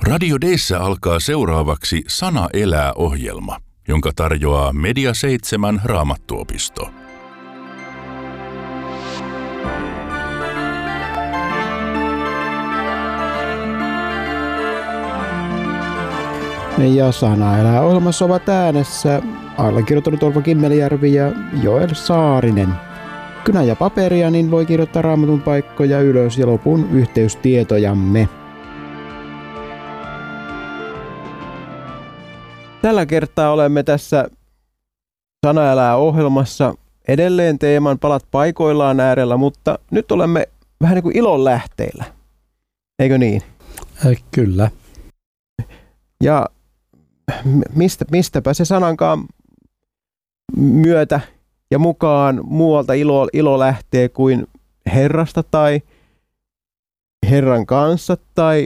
Radio D:ssä alkaa seuraavaksi Sana elää -ohjelma, jonka tarjoaa Media 7 Raamattuopisto. Ja Sana elää -ohjelmassa ovat äänessä allekirjoittanut Orvo Kimmeljärvi ja Joel Saarinen. Kynä ja paperia, niin voi kirjoittaa Raamatun paikkoja ylös ja lopun yhteystietojamme. Tällä kertaa olemme tässä Sana elää -ohjelmassa edelleen teeman palat paikoillaan äärellä, mutta nyt olemme vähän niin kuin ilon lähteillä. Eikö niin? Kyllä. Ja mistäpä se sanankaan myötä ja mukaan muualta ilo lähtee kuin Herrasta tai Herran kanssa tai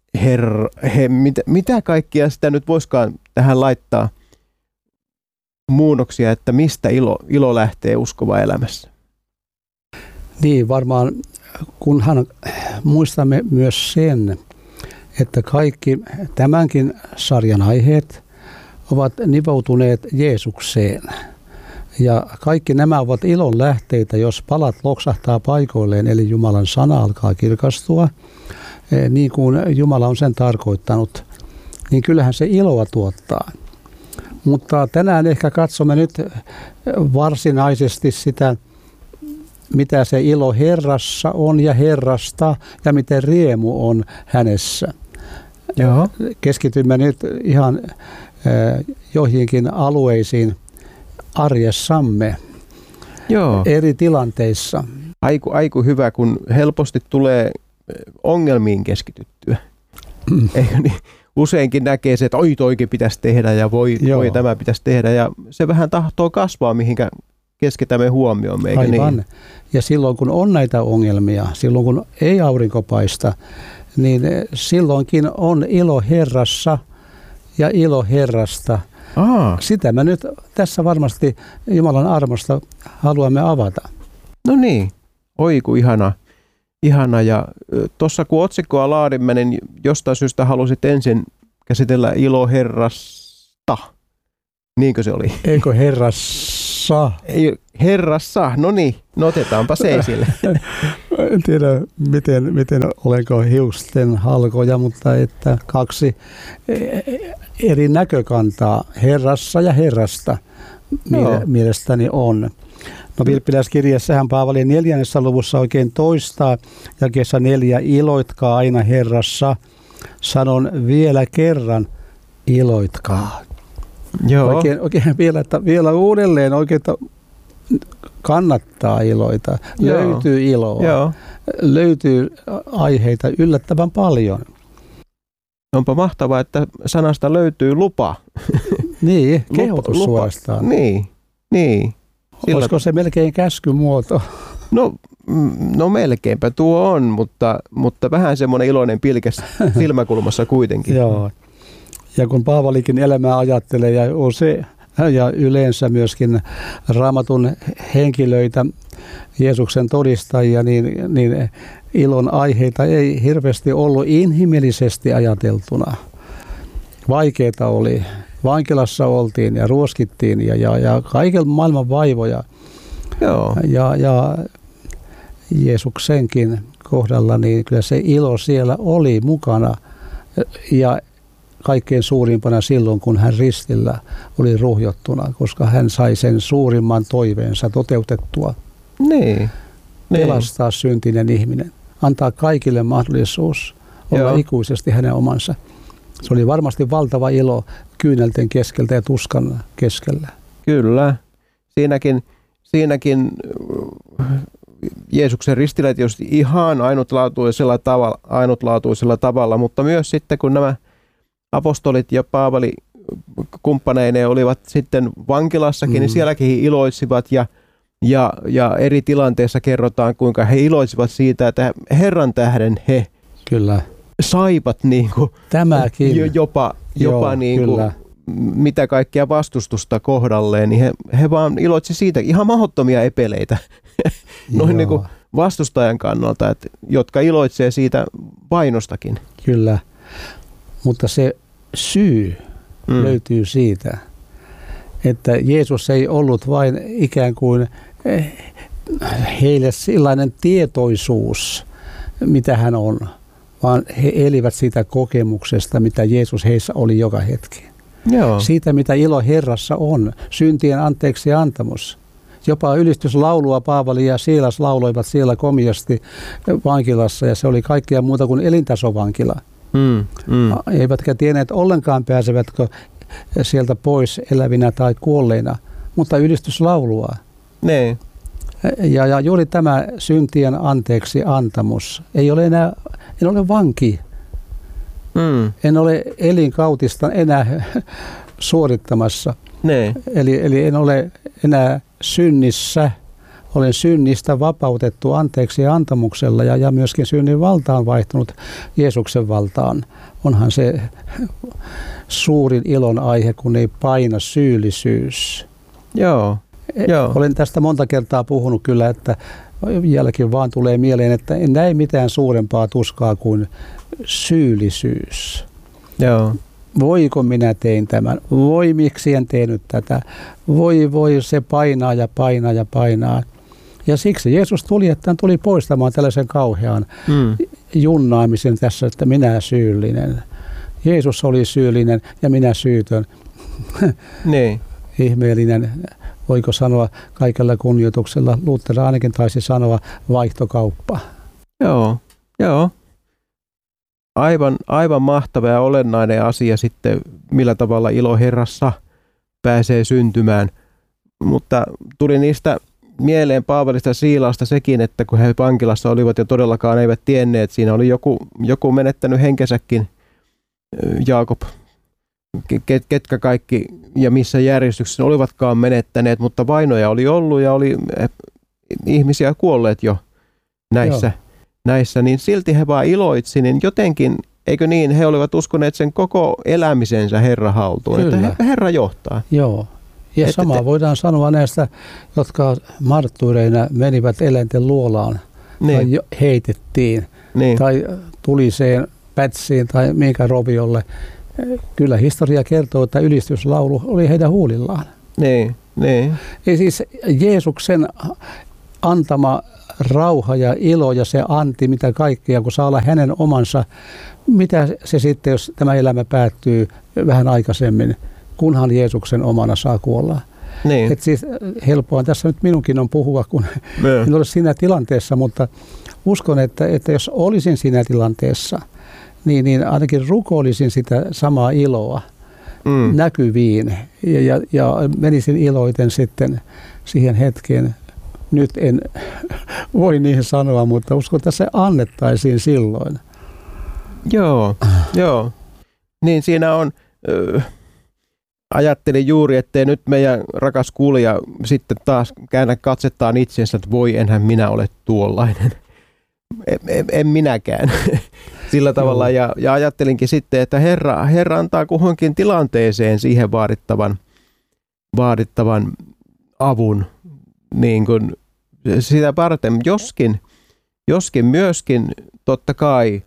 mitä kaikkia sitä nyt voisikaan tähän laittaa muunnoksia, että mistä ilo lähtee uskova elämässä. Niin, varmaan kunhan muistamme myös sen, että kaikki tämänkin sarjan aiheet ovat nivoutuneet Jeesukseen. Ja kaikki nämä ovat ilon lähteitä, jos palat loksahtaa paikoilleen, eli Jumalan sana alkaa kirkastua, niin kuin Jumala on sen tarkoittanut, niin kyllähän se iloa tuottaa. Mutta tänään ehkä katsomme nyt varsinaisesti sitä, mitä se ilo Herrassa on ja Herrasta ja miten riemu on hänessä. Joo. Keskitymme nyt ihan joihinkin alueisiin arjessamme. Joo. Eri tilanteissa. Aiku hyvä, kun helposti tulee ongelmiin keskityttyä. Eikö niin? Useinkin näkee se, että oi toikin pitäisi tehdä ja voi tämä pitäisi tehdä. Ja se vähän tahtoo kasvaa, mihinkä keskitämme huomioon. Eikö aivan. Niin? Ja silloin kun on näitä ongelmia, silloin kun ei aurinko paista, niin silloinkin on ilo Herrassa ja ilo Herrasta. Sitä me nyt tässä varmasti Jumalan armosta haluamme avata. No niin, oiku ihana. Ja tuossa kun otsikkoa laadimme, niin jostain syystä halusit ensin käsitellä ilo Herrasta. Niinkö se oli? Eikö Herrassa? Ei, Herrassa, no niin, no otetaanpa se esille. En tiedä, miten olenko hiusten halkoja, mutta että kaksi eri näkökantaa Herrassa ja Herrasta mielestäni on. No Vilppiläiskirjassahan Paavali 4. luvussa oikein toistaa jakeessa 4, iloitkaa aina Herrassa. Sanon vielä kerran, iloitkaa. Joo. Oikein vielä uudelleen oikein kannattaa iloita. Joo. Löytyy iloa. Joo. Löytyy aiheita yllättävän paljon. Onpa mahtavaa, että sanasta löytyy lupa. Niin, kehotus suorastaan. Niin. Olisiko se melkein käskymuoto? No melkeinpä tuo on, mutta vähän semmoinen iloinen pilkes silmäkulmassa kuitenkin. Joo. Ja kun Paavalikin elämää ajattelee ja yleensä myöskin Raamatun henkilöitä, Jeesuksen todistajia, niin ilon aiheita ei hirveästi ollut inhimillisesti ajateltuna. Vaikeita oli. Vankilassa oltiin ja ruoskittiin ja kaiken maailman vaivoja. Joo. Ja Jeesuksenkin kohdalla, niin kyllä se ilo siellä oli mukana. Ja kaikkein suurimpana silloin, kun hän ristillä oli ruhjottuna, koska hän sai sen suurimman toiveensa toteutettua. Niin. Pelastaa syntinen ihminen. Antaa kaikille mahdollisuus olla ikuisesti hänen omansa. Se oli varmasti valtava ilo kyynelten keskeltä ja tuskan keskellä. Kyllä. Siinäkin Jeesuksen ristillä tietysti ihan ainutlaatuisella tavalla, mutta myös sitten kun nämä apostolit ja Paavali kumppaneineen olivat sitten vankilassakin, niin sielläkin he iloitsivat ja eri tilanteissa kerrotaan, kuinka he iloitsivat siitä, että Herran tähden he kyllä saivat niinku tämäkin jopa niinku mitä kaikkea vastustusta kohdalleen, niin he vaan iloitsi siitä ihan mahdottomia epeleitä noin niinku vastustajan kannalta, jotka iloitsee siitä vainostakin. Kyllä. Mutta se syy löytyy siitä, että Jeesus ei ollut vain ikään kuin heille sellainen tietoisuus, mitä hän on, vaan he elivät siitä kokemuksesta, mitä Jeesus heissä oli joka hetki. Joo. Siitä, mitä ilo Herrassa on, syntien anteeksi antamus. Jopa ylistyslaulua Paavali ja Siilas lauloivat siellä komiasti vankilassa, ja se oli kaikkea muuta kuin elintasovankila. Eivätkä tienneet ollenkaan pääsevätkö sieltä pois elävinä tai kuolleina, mutta ylistyslaulua. Ne. Ja juuri tämä syntien anteeksi antamus. En ole vanki. En ole elinkautista enää suorittamassa. Ne. Eli en ole enää synnissä. Olen synnistä vapautettu anteeksi antamuksella ja myöskin synnin valta on vaihtunut Jeesuksen valtaan. Onhan se suurin ilon aihe, kun ei paina syyllisyys. Joo. Olen tästä monta kertaa puhunut kyllä, että jälkeen vaan tulee mieleen, että en näe mitään suurempaa tuskaa kuin syyllisyys. Joo. Voiko minä tein tämän? Voi, miksi en tehnyt tätä? Voi, se painaa ja painaa ja painaa. Ja siksi Jeesus tuli, että hän tuli poistamaan tällaisen kauhean junnaamisen tässä, että minä syyllinen. Jeesus oli syyllinen ja minä syytön. Niin. Ihmeellinen, voiko sanoa kaikella kunnioituksella, Luther ainakin taisi sanoa vaihtokauppa. Joo. Aivan mahtava ja olennainen asia sitten, millä tavalla ilo Herrassa pääsee syntymään. Mutta tuli niistä mieleen Paavalista ja Siilasta sekin, että kun he vankilassa olivat ja todellakaan eivät tienneet, siinä oli joku menettänyt henkensäkin, Jaakob, ketkä kaikki ja missä järjestyksessä olivatkaan menettäneet, mutta vainoja oli ollut ja oli ihmisiä kuolleet jo näissä, niin silti he vaan iloitsi, niin jotenkin, eikö niin, he olivat uskoneet sen koko elämisensä Herran haltuun, että Herra johtaa. Joo. Ja sama voidaan sanoa näistä, jotka marttyyreina menivät eläinten luolaan tai heitettiin tai tuliseen pätsiin tai minkä roviolle. Kyllä historia kertoo, että ylistyslaulu oli heidän huulillaan. Niin. Ja siis Jeesuksen antama rauha ja ilo ja se anti, mitä kaikkea, kun saa olla hänen omansa, mitä se sitten, jos tämä elämä päättyy vähän aikaisemmin, kunhan Jeesuksen omana saa kuolla. Niin. Et siis helppoa tässä nyt minunkin on puhua, kun en ole siinä tilanteessa, mutta uskon, että jos olisin siinä tilanteessa, niin ainakin rukoilisin sitä samaa iloa näkyviin ja menisin iloiten sitten siihen hetkeen. Nyt en voi niihin sanoa, mutta uskon, että se annettaisiin silloin. Joo. Niin siinä on, ajattelin juuri, ettei nyt meidän rakas kuulija sitten taas käännä katsettaan itsensä, että voi, enhän minä ole tuollainen. En minäkään sillä tavalla. Ja ajattelinkin sitten, että Herra antaa kuhunkin tilanteeseen siihen vaadittavan avun niin kuin sitä varten. Joskin myöskin totta kai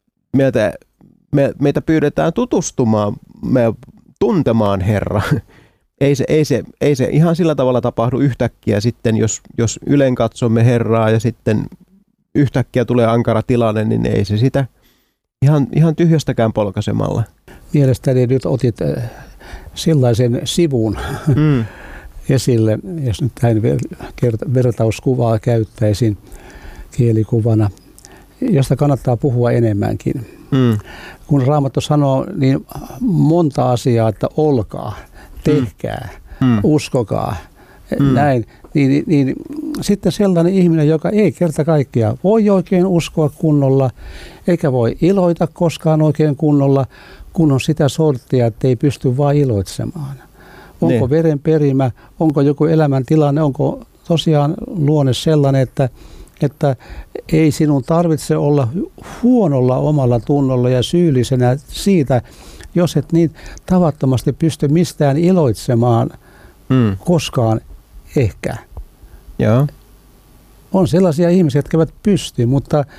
meitä pyydetään tutustumaan, tuntemaan Herra. Ei se ihan sillä tavalla tapahdu yhtäkkiä sitten, jos ylen katsomme Herraa ja sitten yhtäkkiä tulee ankara tilanne, niin ei se sitä ihan tyhjästäkään polkaisemalla. Mielestäni nyt otit sellaisen sivun esille, jos nyt näin vertauskuvaa käyttäisin kielikuvana, josta kannattaa puhua enemmänkin. Kun Raamattu sanoo niin monta asiaa, että olkaa, tehkää, uskokaa, näin, niin sitten sellainen ihminen, joka ei kerta kaikkiaan voi oikein uskoa kunnolla, eikä voi iloita koskaan oikein kunnolla, kun on sitä sorttia, että ei pysty vaan iloitsemaan. Onko verenperimä, onko joku elämäntilanne, onko tosiaan luonne sellainen, että ei sinun tarvitse olla huonolla omalla tunnolla ja syyllisenä siitä, jos et niin tavattomasti pysty mistään iloitsemaan koskaan ehkä. Joo. On sellaisia ihmisiä, jotka eivät pysty, mutta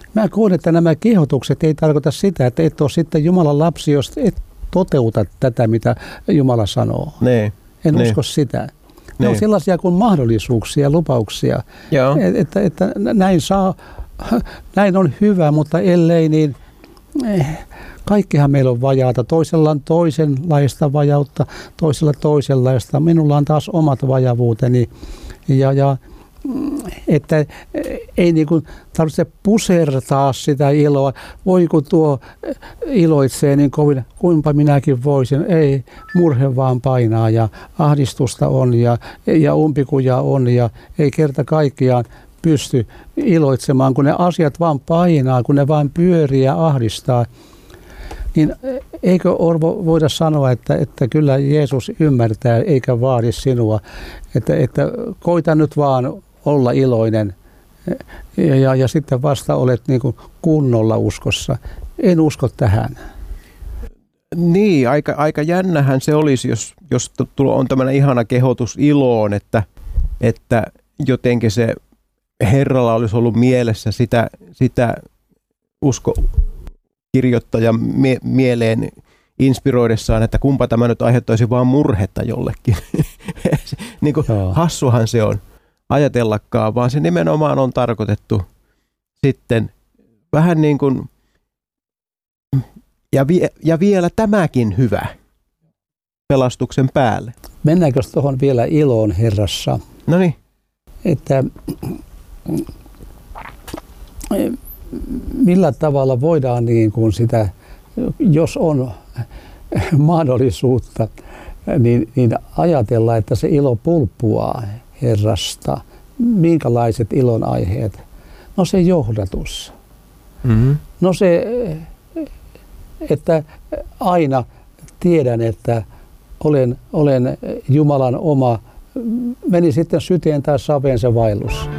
Mä koen, että nämä kehotukset ei tarkoita sitä, että et ole sitten Jumalan lapsi, jos et toteuta tätä, mitä Jumala sanoo. En usko sitä. Ne on sellaisia kuin mahdollisuuksia ja lupauksia, että näin on hyvä, mutta ellei, niin kaikkihan meillä on vajaata. Toisella on toisenlaista vajautta, toisella toisenlaista. Minulla on taas omat vajavuuteni. Ja että ei niin kuin tarvitse pusertaa sitä iloa. Voi kun tuo iloitsee niin kovin, kuinka minäkin voisin. Ei, murhe vaan painaa ja ahdistusta on ja umpikuja on ja ei kerta kaikkiaan pysty iloitsemaan, kun ne asiat vaan painaa, kun ne vaan pyörii ja ahdistaa. Niin eikö Orvo voida sanoa, että kyllä Jeesus ymmärtää eikä vaadi sinua, että koita nyt vaan olla iloinen ja sitten vasta olet niin kuin kunnolla uskossa. En usko tähän. Niin, aika jännähän se olisi, jos on tämmöinen ihana kehotus iloon, että jotenkin se Herralla olisi ollut mielessä sitä uskokirjoittajan mieleen inspiroidessaan, että kumpa tämä nyt aiheuttaisi vaan murhetta jollekin. Niin kuin hassuhan se on ajatellakaan, vaan se nimenomaan on tarkoitettu sitten vähän niin kuin, ja vielä tämäkin hyvä pelastuksen päälle. Mennäänkö tuohon vielä iloon Herrassa? No niin. Että millä tavalla voidaan niin kuin sitä, jos on mahdollisuutta, niin ajatella, että se ilo pulppuaa Herrasta. Minkälaiset ilon aiheet? No se johdatus. Mm-hmm. No se, että aina tiedän, että olen Jumalan oma, meni sitten syteen tai saveen se vaellus.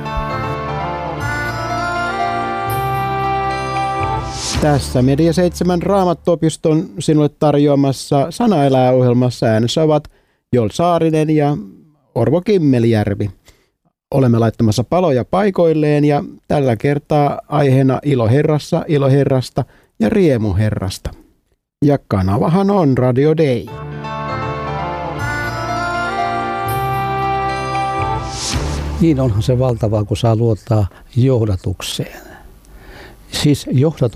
Tässä Media 7 Raamattuopiston sinulle tarjoamassa Sana elää -ohjelmassa äänessä ovat Joel Saarinen ja Orvo Kimmelijärvi. Olemme laittamassa paloja paikoilleen ja tällä kertaa aiheena ilo Herrassa, ilo Herrasta ja riemu Herrasta. Ja kanavahan on Radio Day. Niin onhan se valtavaa, kun saa luottaa johdatukseen. Siis johdatus